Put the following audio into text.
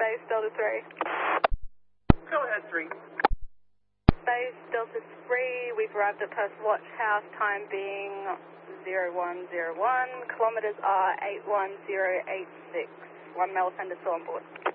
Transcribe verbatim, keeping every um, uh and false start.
Base Delta three. Go ahead, three. Base Delta three, we've arrived at Perth Watch House, time being zero one zero one, kilometers are eight one zero eight six. One male offender still on board.